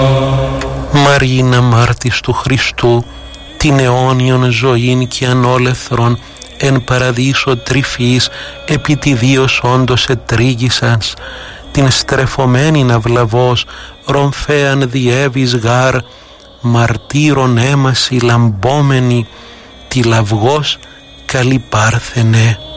Μαρίνα μάρτης του Χριστού, την αιώνιον ζωήν και ανόλεθρον εν παραδείσο τρυφής επί τη δίος όντως ετρίγησας, την στρεφωμένην αυλαβός ρομφέαν διέβης γάρ, μαρτύρων έμαση λαμπόμενη, τη λαυγός καλή πάρθενε.